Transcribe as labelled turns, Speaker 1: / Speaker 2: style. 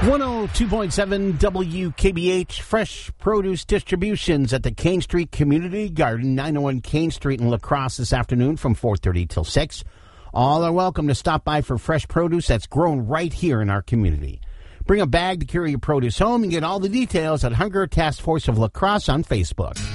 Speaker 1: 102.7 WKBH, fresh produce distributions at the Kane Street Community Garden, 901 Kane Street in La Crosse this afternoon from 4:30 till 6. All are welcome to stop by for fresh produce that's grown right here in our community. Bring a bag to carry your produce home and get all the details at Hunger Task Force of La Crosse on Facebook.